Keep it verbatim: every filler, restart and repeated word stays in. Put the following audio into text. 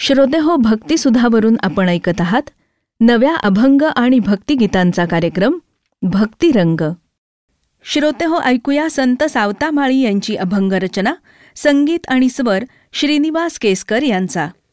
श्रोतेहो, भक्तिसुधावरून आपण ऐकत आहात नव्या अभंग आणि भक्तिगीतांचा कार्यक्रम भक्तिरंग. श्रोतेहो, ऐकूया संत सावता माळी यांची अभंग रचना, संगीत आणि स्वर श्रीनिवास केसकर यांचा.